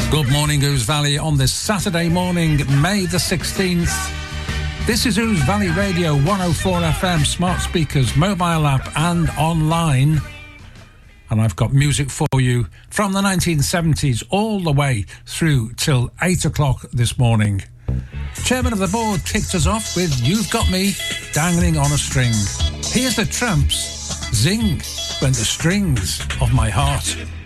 Good morning, Ouse Valley, on this Saturday morning, May the 16th. This is Ouse Valley Radio, 104 FM, smart speakers, mobile app and online. And I've got music for you from the 1970s all the way through till 8 o'clock this morning. Chairman of the board kicked us off with You've Got Me Dangling on a String. Here's the Tramps, Zing, when the strings of my heart